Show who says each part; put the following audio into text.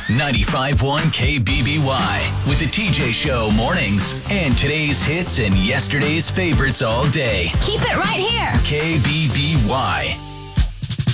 Speaker 1: 95.1 KBBY with the TJ Show mornings and today's hits and yesterday's favorites all day.
Speaker 2: Keep it right here.
Speaker 1: KBBY.